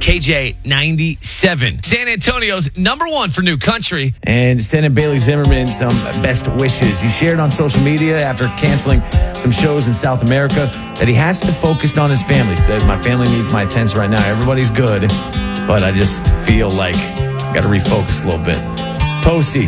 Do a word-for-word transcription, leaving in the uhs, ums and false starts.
K J ninety-seven. San Antonio's number one for new country. And sending Bailey Zimmerman some best wishes. He shared on social media after canceling some shows in South America that he has to focus on his family. He said, my family needs my attention right now. Everybody's good, but I just feel like I got to refocus a little bit. Posty,